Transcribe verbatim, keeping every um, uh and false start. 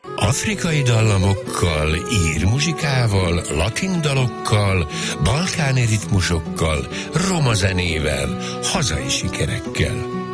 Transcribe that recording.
Afrikai dallamokkal, ír muzsikával, latin dalokkal, balkáni ritmusokkal, roma zenével, hazai sikerekkel.